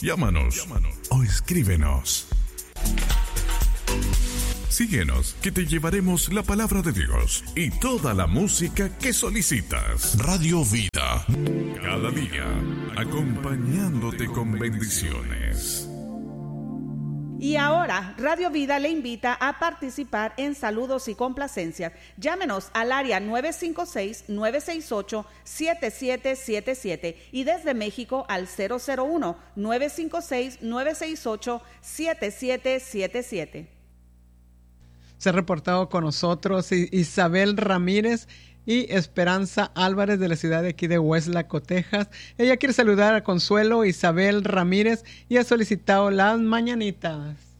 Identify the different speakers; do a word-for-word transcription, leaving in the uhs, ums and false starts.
Speaker 1: Llámanos, Llámanos. o escríbenos. Síguenos, que te llevaremos la palabra de Dios y toda la música que solicitas. Radio Vida, cada día, acompañándote con bendiciones.
Speaker 2: Y ahora, Radio Vida le invita a participar en saludos y complacencias. Llámenos al área nueve cinco seis, nueve seis ocho, siete siete siete siete y desde México al cero cero uno, nueve cinco seis, nueve seis ocho, siete siete siete siete.
Speaker 3: Se ha reportado con nosotros Isabel Ramírez y Esperanza Álvarez de la ciudad de aquí de Westlaco, Texas. Ella quiere saludar a Consuelo Isabel Ramírez y ha solicitado las mañanitas.